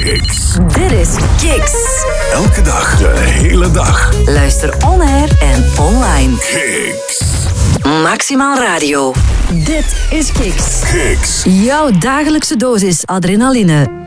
Kicks. Dit is Kicks. Elke dag, de hele dag. Luister on-air en online. Kicks. Maximaal Radio. Dit is Kicks. Kicks. Jouw dagelijkse dosis adrenaline.